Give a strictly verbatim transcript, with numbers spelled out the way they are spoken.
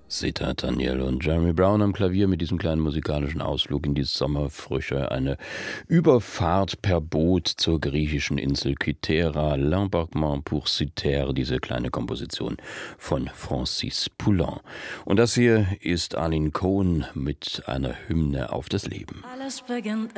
Sita Daniel und Jeremy Brown am Klavier mit diesem kleinen musikalischen Ausflug in die Sommerfrische. Eine Überfahrt per Boot zur griechischen Insel Kythera. L'Embarquement pour Cythère, diese kleine Komposition von Francis Poulenc. Und das hier ist Arlene Cohen mit einer Hymne auf das Leben. Alles beginnt